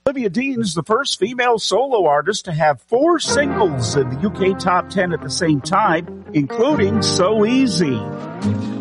Olivia Dean's the first female solo artist to have 4 singles in the UK Top 10 at the same time, including So Easy.